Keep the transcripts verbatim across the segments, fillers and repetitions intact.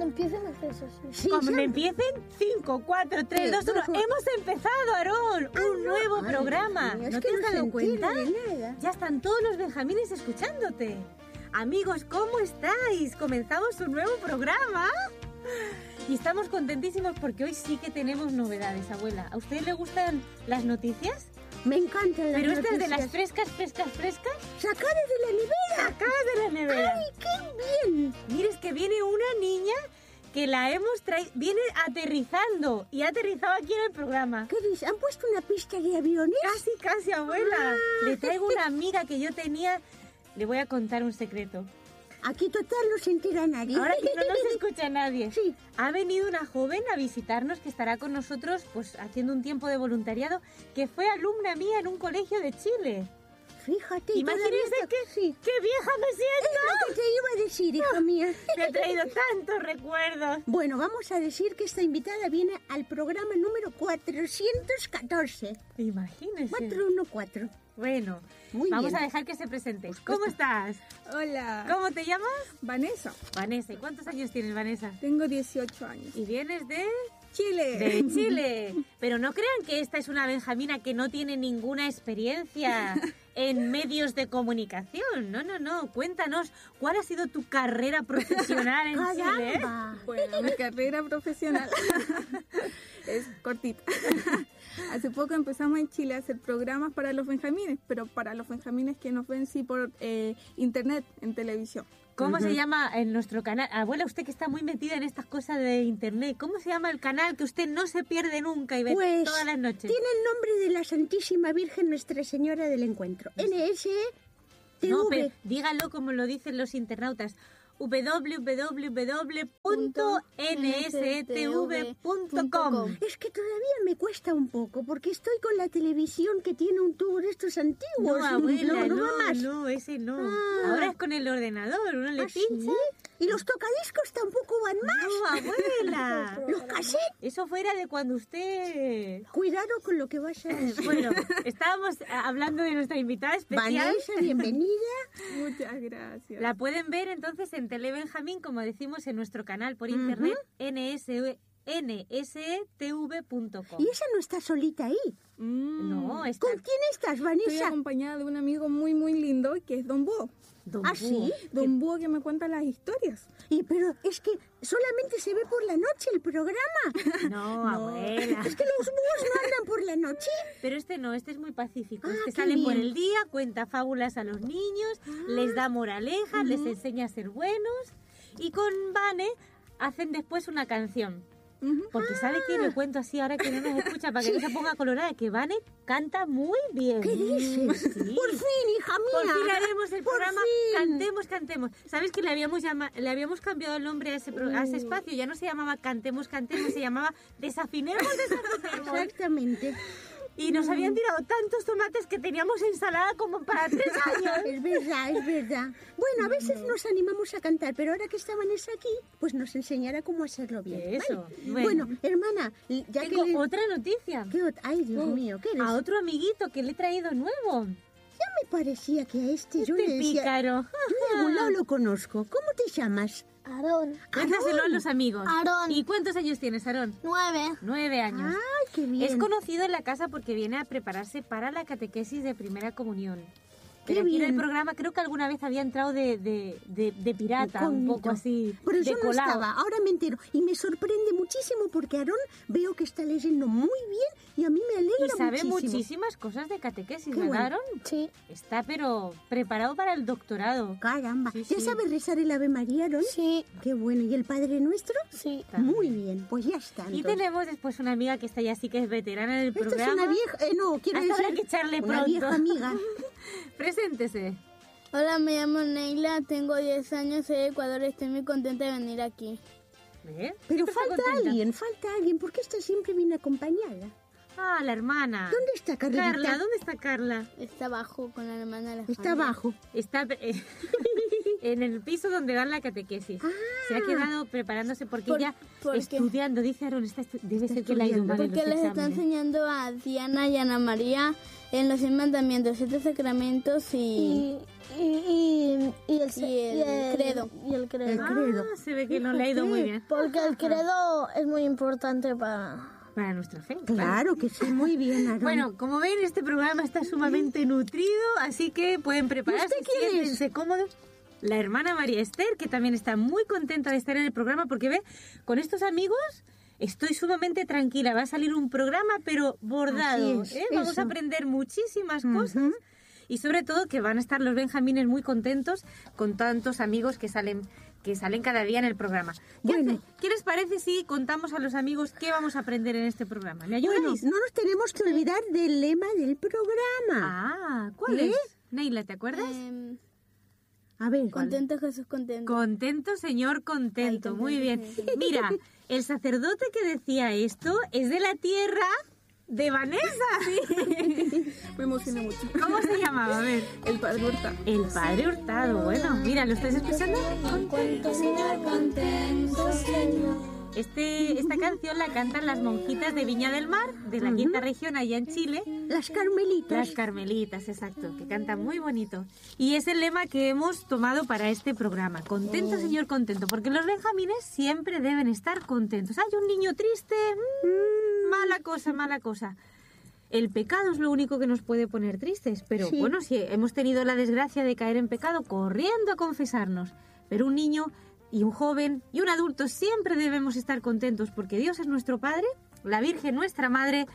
cuando empiecen haces así. Sí, Cuando ¿sabes? empiecen, cinco, cuatro, tres, dos, uno. Hemos empezado, Aarón, Ah, un no. nuevo Ay, programa. Dios mío, es ¿No que te has no se dado entera cuenta? de nada. Ya están todos los benjamines escuchándote. Amigos, ¿cómo estáis? Comenzamos un nuevo programa. Y estamos contentísimos porque hoy sí que tenemos novedades, abuela. ¿A ustedes les gustan las noticias? Me encantan las Pero estas de noticias. las frescas, frescas, frescas, ¡Sacadas de la nevera! sacadas de la nevera. ¡Ay, qué bien! Mira, es que viene una niña que la hemos traído, viene aterrizando y ha aterrizado aquí en el programa. ¿Qué dices? ¿Han puesto una pista de aviones? Casi, casi, abuela. Ah. Le traigo una amiga que yo tenía. Le voy a contar un secreto. Aquí total no se entera nadie. Ahora que no nos escucha nadie. Sí. Ha venido una joven a visitarnos que estará con nosotros pues haciendo un tiempo de voluntariado, que fue alumna mía en un colegio de Chile. Fíjate. Imagínese todavía- que, Sí. qué vieja me Es siento. lo que te iba a decir, hija mía. Me ha traído tantos recuerdos. Bueno, vamos a decir que esta invitada viene al programa número cuatrocientos catorce. Imagínese. cuatro uno cuatro. Bueno, Muy vamos bien. a dejar que se presente. ¿Cómo estás? Hola, ¿Cómo te llamas? Vanessa, Vanessa. ¿Y cuántos años tienes, Vanessa? tengo dieciocho años. Y vienes de... Chile. de Chile. Pero no crean que esta es una benjamina que no tiene ninguna experiencia en medios de comunicación. No, no, no. Cuéntanos, ¿cuál ha sido tu carrera profesional en Chile? ¡Caramba! Bueno, mi carrera profesional es cortita. Hace poco empezamos en Chile a hacer programas para los benjamines, pero para los benjamines que nos ven sí por eh, internet, en televisión. ¿Cómo se llama en nuestro canal? Abuela, usted que está muy metida en estas cosas de internet, ¿cómo se llama el canal que usted no se pierde nunca y ve Pues todas las noches? tiene el nombre de la Santísima Virgen Nuestra Señora del Encuentro. N S T V. No, pero dígalo como lo dicen los internautas. w w w punto n s t v punto com. Es que todavía me cuesta un poco porque estoy con la televisión que tiene un tubo de estos antiguos. No, abuela, no, no, va más. no, ese no. Ah. Ahora es con el ordenador, uno le ¿Ah, sí? pincha. Y los tocadiscos tampoco van más. No, abuela. Los cassettes. Eso fuera de cuando usted... Cuidado con lo que vas a decir. Bueno, estábamos hablando de nuestra invitada especial. Vanessa, bienvenida. Muchas gracias. La pueden ver entonces en Telebenjamín, como decimos en nuestro canal por internet, N S N S T V punto com. Y esa no está solita ahí. Mm, No, está... ¿Con quién estás, Estoy Vanessa? acompañada de un amigo muy, muy lindo que es Don Búho. Don ¿Ah, Búho. sí? Don Búho que me cuenta las historias. Y pero es que solamente se ve por la noche el programa. No, abuela. Es que los búhos no andan por la noche. Pero este no, este es muy pacífico. Ah, este qué sale por bien. el día, cuenta fábulas a los niños, les da moralejas, les enseña a ser buenos. Y con Vane hacen después una canción. Ujú. Porque sabe que le cuento así ahora que no nos escucha para que no se ponga colorada, que Vane canta muy bien. ¿Qué dices? Sí. Por fin, hija Por mía. fin haremos el Por programa fin. Cantemos, Cantemos. ¿Sabes que le habíamos llama- le habíamos cambiado el nombre a ese, pro- a ese espacio? Ya no se llamaba Cantemos, Cantemos, se llamaba Desafinemos, Desafinemos. Exactamente. Y nos habían tirado tantos tomates que teníamos ensalada como para tres años. Es verdad, es verdad. Bueno, a veces nos animamos a cantar, pero ahora que está Vanessa aquí, pues nos enseñará cómo hacerlo bien. Eso, ¿vale? bueno. Bueno, hermana, ya Tengo que le... otra noticia. ¿Qué ot- Ay, Dios mío, ¿qué eres? A otro amiguito que le he traído nuevo. Ya me parecía que a este, yo Este le decía... pícaro. Yo de algún lado lo conozco. ¿Cómo te llamas? Aarón. Cuéntaselo a los amigos. Aarón. ¿Y cuántos años tienes, Aarón? Nueve. Nueve años. Ay, qué bien. Es conocido en la casa porque viene a prepararse para la catequesis de primera comunión. Qué Pero aquí en el bien. programa creo que alguna vez había entrado de, de, de, de pirata, un Incógnito. poco así, Pero de yo no colado. estaba, ahora me entero. Y me sorprende muchísimo porque Aarón veo que está leyendo muy bien y a mí me alegra Y sabe muchísimo. muchísimas cosas de catequesis, Qué ¿verdad, bueno. Aarón? Sí. Está pero preparado para el doctorado. Caramba. Sí, ¿Ya sí. sabes rezar el Ave María, Aarón? Sí. Qué bueno. ¿Y el Padre Nuestro? Sí. También. Muy bien, pues ya está. Y entonces. tenemos después una amiga que está ya sí que es veterana del Esta programa. es una vieja... eh, no, quiero Hasta decir... habrá que echarle una pronto. vieja amiga. Preséntese. Hola, me llamo Neila, tengo diez años, soy de Ecuador, estoy muy contenta de venir aquí. ¿Ves? Pero Siempre está falta contenta. alguien, falta alguien. ¿Por qué esta siempre viene acompañada? Ah, la hermana. ¿Dónde está Carlita? Carla, ¿dónde está Carla? Está abajo con la hermana Alejandra. Está abajo. Está, eh, en el piso donde dan la catequesis. Ah. Se ha quedado preparándose porque Por- ella porque- estudiando, dice Aaron, está estu- debe ser que le ha ido estudiando. mal en Porque los les está exámenes. enseñando a Diana y Ana María en los cien mandamientos, siete sacramentos y, Y, y, y, el, y el credo. Y el credo. Ah, credo. se ve que no le ha ido muy bien. Porque el credo es muy importante para... Para nuestra fe. Claro que sí, muy bien, Aarón. Bueno, como ven, este programa está sumamente nutrido, así que pueden prepararse, ¿Y usted quién es? siéntense cómodos. La hermana María Esther, que también está muy contenta de estar en el programa, porque ve, con estos amigos estoy sumamente tranquila. Va a salir un programa, pero bordado. Así es, ¿eh? Vamos eso. a aprender muchísimas cosas. Y sobre todo que van a estar los benjamines muy contentos con tantos amigos que salen que salen cada día en el programa. ¿Qué, Bueno. hace- ¿Qué les parece si contamos a los amigos qué vamos a aprender en este programa? ¿Me ayudáis? Bueno, no nos tenemos que olvidar del lema del programa. Ah, ¿cuál ¿Eh? es? Neila, ¿te acuerdas? em, A ver, contento Jesús contento. Contento, señor, contento. Ay, Muy bien. contento. Mira, el sacerdote que decía esto es de la tierra de Vanessa. Me emocioné mucho. ¿Cómo se llamaba? A ver. El padre Hurtado. El padre Hurtado. Bueno, mira, ¿lo estás escuchando? Contento, Señor, contento, Señor. Este, esta canción la cantan las monjitas de Viña del Mar, de la quinta región allá en Chile. las carmelitas. Las carmelitas, exacto, que cantan muy bonito. Y es el lema que hemos tomado para este programa. Contento, señor, contento. Porque los benjamines siempre deben estar contentos. Hay un niño triste, mm, mala cosa, mala cosa. El pecado es lo único que nos puede poner tristes. Pero Sí. bueno, si hemos tenido la desgracia de caer en pecado, corriendo a confesarnos. Pero un niño y un joven y un adulto siempre debemos estar contentos porque Dios es nuestro Padre, la Virgen nuestra Madre.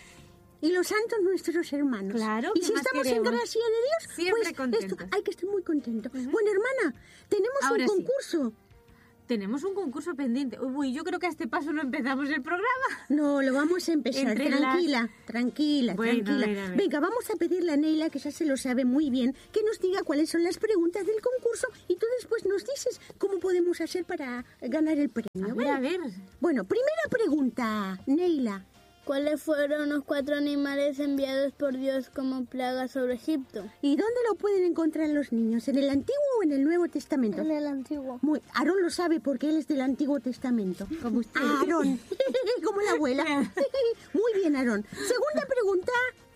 Y los santos nuestros hermanos. Claro, Y ¿qué si más estamos queremos? en gracia de Dios, Siempre pues contentos. esto, hay que estar muy contentos. Bueno, hermana, tenemos Ahora un sí. concurso. Tenemos un concurso pendiente. Uy, yo creo que a este paso no empezamos el programa. No, lo vamos a empezar. Entre las- Tranquila, tranquila, Bueno, tranquila. a ver, a ver. Venga, vamos a pedirle a Neila, que ya se lo sabe muy bien, que nos diga cuáles son las preguntas del concurso y tú después nos dices cómo podemos hacer para ganar el premio. A ver, a ver. Bueno, primera pregunta, Neila. ¿Cuáles fueron los cuatro animales enviados por Dios como plaga sobre Egipto? ¿Y dónde lo pueden encontrar los niños? ¿En el Antiguo o en el Nuevo Testamento? En el antiguo. Muy, Aarón lo sabe porque él es del Antiguo Testamento. Como usted. Aarón, como la abuela. Muy bien, Aarón. Segunda pregunta.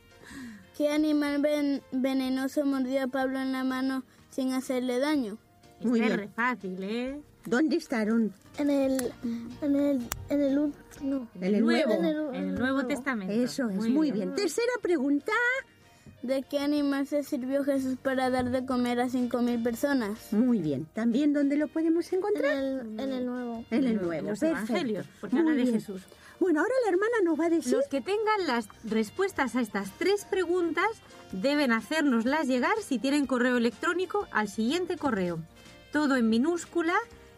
¿Qué animal ven- venenoso mordió a Pablo en la mano sin hacerle daño? Muy Este es bien. re fácil, ¿eh? ¿Dónde está Aarón? En el... En el... En el... ul- No. En el Nuevo, Nuevo. en el Nuevo Testamento. Eso es, muy bien. Tercera pregunta. ¿De qué animal se sirvió Jesús para dar de comer a cinco mil personas? Muy bien. ¿También dónde lo podemos En encontrar? el, en el nuevo. En el En Nuevo. los Perfecto. evangelios, porque Muy habla de bien. Jesús. Bueno, ahora la hermana nos va a decir... Los que tengan las respuestas a estas tres preguntas deben hacérnoslas llegar si tienen correo electrónico al siguiente correo. Todo en minúscula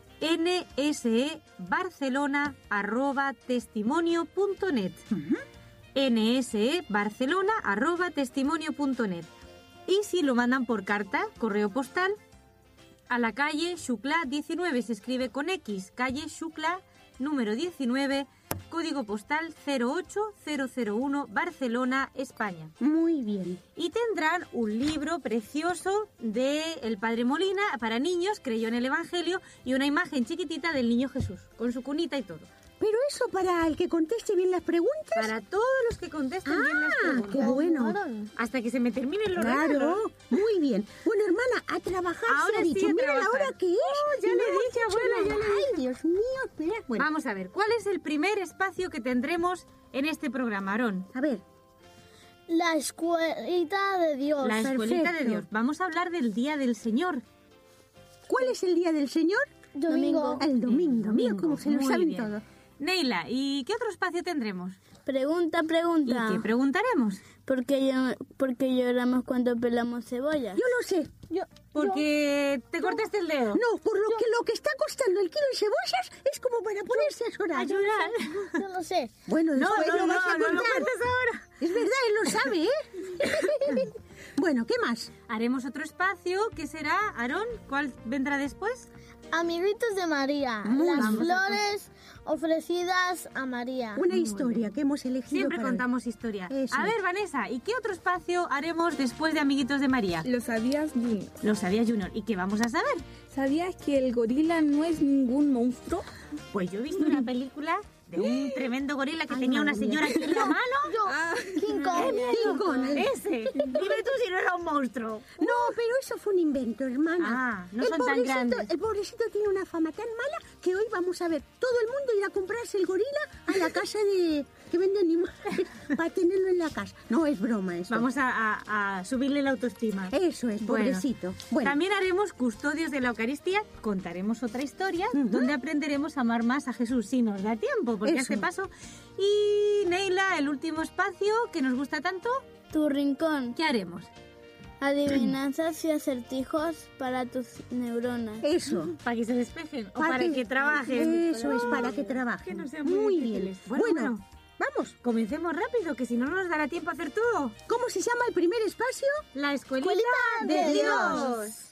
nsebarcelona arroba testimonio punto net. nsebarcelona arroba testimonio punto net. Y si lo mandan por carta, correo postal, a la calle Xuclá diecinueve, se escribe con X, calle Xuclá número diecinueve, código postal cero ocho cero cero uno, Barcelona, España. Muy bien. Y tendrán un libro precioso de el Padre Molina para niños, creyó en el Evangelio, y una imagen chiquitita del niño Jesús, con su cunita y todo. Pero eso para el que conteste bien las preguntas. Para todos los que contesten bien las Ah, preguntas. qué bueno. Hasta que se me terminen los Claro, regalos. muy bien. Bueno, hermana, a trabajar Ahora se ha sí, dicho. a Mira la trabajar. hora que es. Oh, ya y le no he hemos dicho, hecho abuela, ya nada. le he Ay, Dios mío, espera. Bueno, Vamos a ver, ¿cuál es el primer espacio que tendremos en este programa, Aarón? a ver. La escuelita de Dios. La escuelita de perfecto. Dios. Vamos a hablar del Día del Señor. ¿Cuál es el día del Señor? Domingo. El domingo. Mira cómo se lo Muy saben bien. todo. Neila, ¿y qué otro espacio tendremos? Pregunta, ¿Y pregunta. qué preguntaremos? ¿Por qué, llo- por qué lloramos cuando pelamos cebollas? Yo lo sé. Yo, Porque te cortaste el dedo. No, por lo que lo que está costando el kilo de cebollas es como para ponerse a llorar. A llorar. yo lo sé. Bueno, No, después no, lo no, vas a no lo contar. cuentes ahora. Es verdad, él lo sabe, ¿eh? Bueno, ¿qué más? Haremos otro espacio, ¿qué será? Aarón, ¿cuál vendrá después? Amiguitos de María. Muy las bien. flores ofrecidas a María. Una historia que hemos elegido Siempre para hoy. contamos historia. Eso A es. ver, Vanessa, ¿y qué otro espacio haremos después de Amiguitos de María? ¿Lo sabías, Junior? Lo sabía Junior. ¿Y qué vamos a saber? ¿Sabías que el gorila no es ningún monstruo? Pues yo he visto una película de un tremendo gorila que Ay, tenía una madre mía. señora aquí en la mano. Yo, King Kong. King Kong, el- Ese. Dime tú si no era un monstruo. No, pero eso fue un invento, hermana. Ah, no el son tan pobrecito- grandes. El pobrecito tiene una fama tan mala que hoy vamos a ver todo el mundo ir a comprarse el gorila a la casa de que vende animales para tenerlo en la casa. No, es broma esto. Vamos a, a- a subirle la autoestima. Eso es, Bueno, pobrecito. Bueno, También haremos custodios de la Eucaristía, contaremos otra historia Ujú. donde aprenderemos a amar más a Jesús si nos da tiempo, porque Eso. hace paso. Y Neila, el último espacio que nos gusta tanto, Tu rincón. ¿qué haremos? Adivinanzas y acertijos para tus neuronas. eso. ¿Para que se despejen o para, que- que trabajen? Eso es, para que trabajen. Que no sean muy bien. difíciles. Bueno, Bueno, bueno. vamos. Comencemos rápido, que si no, no nos dará tiempo a hacer todo. ¿Cómo se llama el primer espacio? La escuelita, Escuelita de de Dios. Dios.